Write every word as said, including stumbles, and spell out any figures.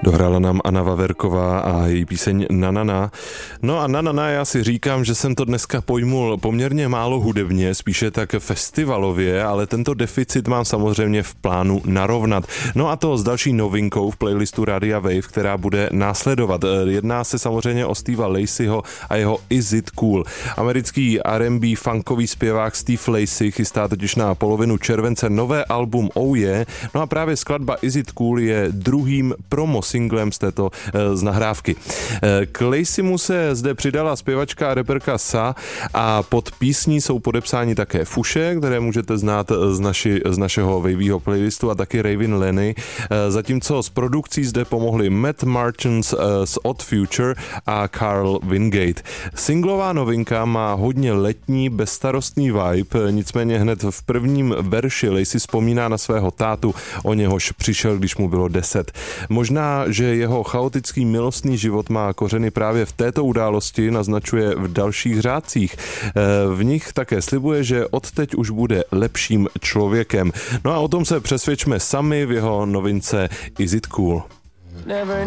Dohrála nám Anna Vaverková a její píseň Nanana. No a Nanana, já si říkám, že jsem to dneska pojmul poměrně málo hudebně, spíše tak festivalově, ale tento deficit mám samozřejmě v plánu narovnat. No a to s další novinkou v playlistu Radia Wave, která bude následovat. Jedná se samozřejmě o Steva Lacyho a jeho Is It Cool. Americký R and B funkový zpěvák Steve Lacy chystá totiž na polovinu července nové album Oh Yeah, no a právě skladba Is It Cool je druhým promo singlem z této z nahrávky. K Lacymu se zde přidala zpěvačka a reperka Sa a pod písní jsou podepsáni také Fuše, které můžete znát z, naši, z našeho Waveyho playlistu, a taky Raven Lenny, zatímco s produkcí zde pomohli Matt Marchants z Odd Future a Carl Wingate. Singlová novinka má hodně letní, bezstarostný vibe, nicméně hned v prvním verši Lacy vzpomíná na svého tátu, o něhož přišel, když mu bylo deset. Možná, že jeho chaotický milostný život má kořeny právě v této události, naznačuje v dalších řádcích. V nich také slibuje, že odteď už bude lepším člověkem. No a o tom se přesvědčme sami v jeho novince Is It Cool.